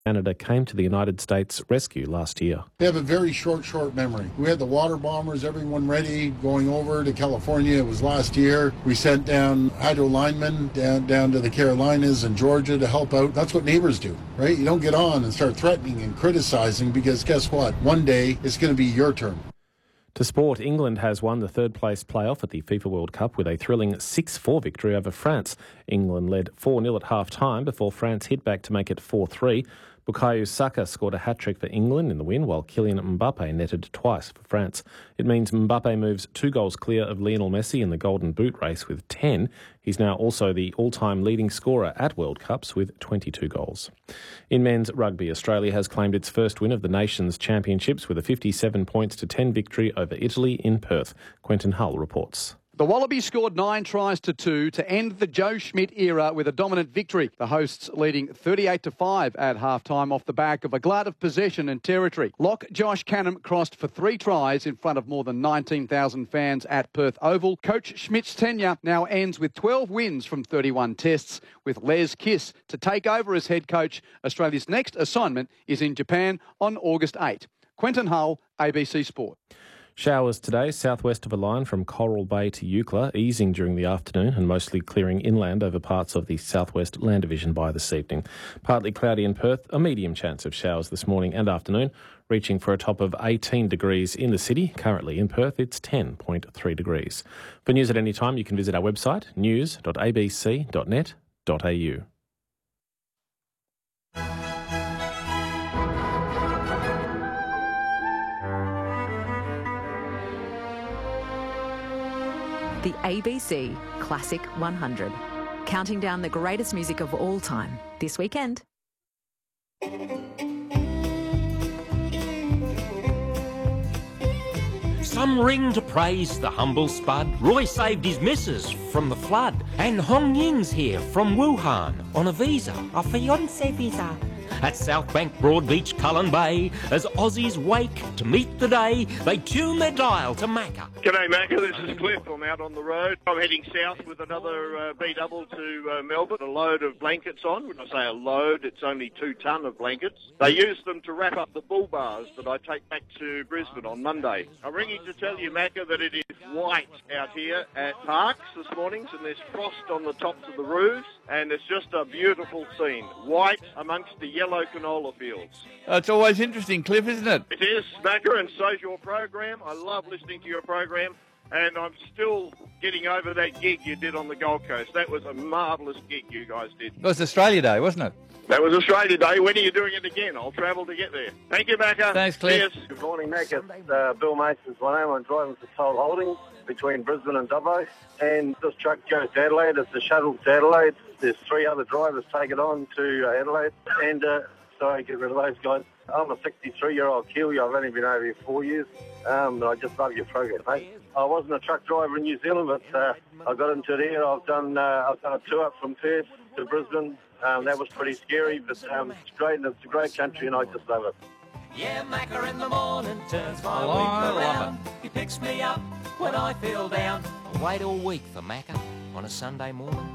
Canada came to the United States' rescue last year. They have a very short memory. We had the water bombers, everyone ready, going over to California. It was last year. We sent down hydro linemen down to the Carolinas and Georgia to help out. That's what neighbors do, right? You don't get on and start threatening and criticizing because guess what? One day it's going to be your turn. To sport, England has won the third-place playoff at the FIFA World Cup with a thrilling 6-4 victory over France. England led 4-0 at half-time before France hit back to make it 4-3. Bukayo Saka scored a hat-trick for England in the win, while Kylian Mbappe netted twice for France. It means Mbappe moves 2 goals clear of Lionel Messi in the Golden Boot race with 10. He's now also the all-time leading scorer at World Cups with 22 goals. In men's rugby, Australia has claimed its first win of the Nations Championships with a 57 points to 10 victory over Italy in Perth. Quentin Hull reports. The Wallabies scored 9 tries to 2 to end the Joe Schmidt era with a dominant victory. The hosts leading 38-5 at half-time off the back of a glut of possession and territory. Lock Josh Canham crossed for 3 tries in front of more than 19,000 fans at Perth Oval. Coach Schmidt's tenure now ends with 12 wins from 31 tests, with Les Kiss to take over as head coach. Australia's next assignment is in Japan on August 8. Quentin Hull, ABC Sport. Showers today, southwest of a line from Coral Bay to Eucla, easing during the afternoon and mostly clearing inland over parts of the southwest land division by this evening. Partly cloudy in Perth, a medium chance of showers this morning and afternoon, reaching for a top of 18 degrees in the city. Currently in Perth, it's 10.3 degrees. For news at any time, you can visit our website, news.abc.net.au. The ABC Classic 100, counting down the greatest music of all time this weekend. Some ring to praise the humble spud. Roy saved his missus from the flood. And Hong Ying's here from Wuhan on a visa, a fiancé visa. At South Bank, Broadbeach, Cullen Bay, as Aussies wake to meet the day, they tune their dial to Macca. G'day Macca, this is Cliff. I'm out on the road. I'm heading south with another B-double to Melbourne, a load of blankets on. When I say a load, it's only 2 tonne of blankets. They use them to wrap up the bull bars that I take back to Brisbane on Monday. I'm ringing to tell you, Macca, that it is white out here at Parks this morning, and there's frost on the tops of the roofs, and it's just a beautiful scene. White amongst the yellow canola fields. It's always interesting, Cliff, isn't it? It is, Macca, and so's your program. I love listening to your program, and I'm still getting over that gig you did on the Gold Coast. That was a marvellous gig you guys did. It was Australia Day, wasn't it? That was Australia Day. When are you doing it again? I'll travel to get there. Thank you, Macca. Thanks, Cliff. Cheers. Good morning, Mac. It's Bill Mason's my name. I'm driving for Toll Holdings between Brisbane and Dubbo. And this truck goes to Adelaide. It's a shuttle to Adelaide. There's 3 other drivers take it on to Adelaide. And sorry, get rid of those guys. I'm a 63-year-old Kiwi. I've only been over here 4 years. And I just love your program, mate. I wasn't a truck driver in New Zealand, but I got into it here. I've done a tour up from Perth to Brisbane. That was pretty scary, but it's great, and it's a great country, and I just love it. Yeah, Macca in the morning turns my Oh, I week love around. He picks me up when I feel down. I wait all week for Macca on a Sunday morning.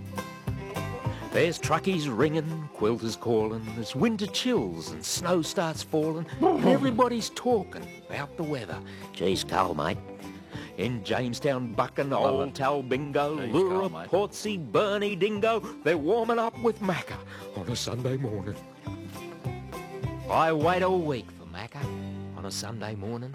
There's truckies ringing, quilters calling, there's winter chills and snow starts falling, and everybody's talking about the weather. Geez, cold, mate. In Jamestown, Buchan, Old Talbingo, Lura, Portsea, Burnie, Dingo, they're warming up with Macca on a Sunday morning. I wait all week for Macca on a Sunday morning.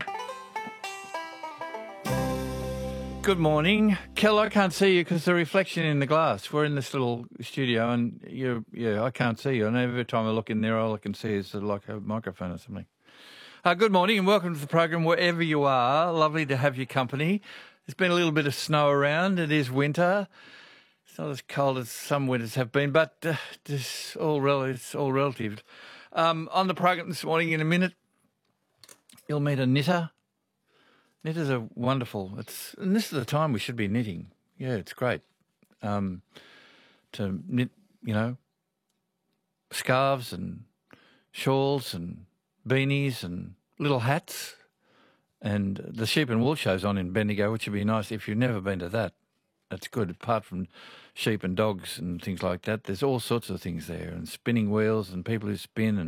Good morning. Kel, I can't see you because the reflection in the glass. We're in this little studio and I can't see you. And every time I look in there, all I can see is like a microphone or something. Good morning and welcome to the program wherever you are. Lovely to have your company. There's been a little bit of snow around. It is winter. It's not as cold as some winters have been, but it's all relative. On the program this morning, in a minute, you'll meet a knitter. Knitters are wonderful. And this is the time we should be knitting. Yeah, it's great to knit, scarves and shawls and beanies and little hats. And the Sheep and Wool show's on in Bendigo, which would be nice if you've never been to that. It's good. Apart from sheep and dogs and things like that, there's all sorts of things there, and spinning wheels and people who spin and